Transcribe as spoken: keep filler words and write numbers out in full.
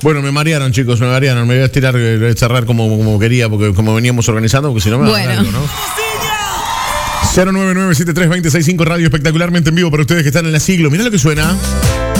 Bueno, me marearon, chicos, me marearon. Me voy a estirar, voy a cerrar como, como quería, porque como veníamos organizando, porque si no me va a dar algo, ¿no? cero nueve nueve siete tres dos cero seis cinco Radio, espectacularmente en vivo para ustedes que están en la siglo. Mirá lo que suena.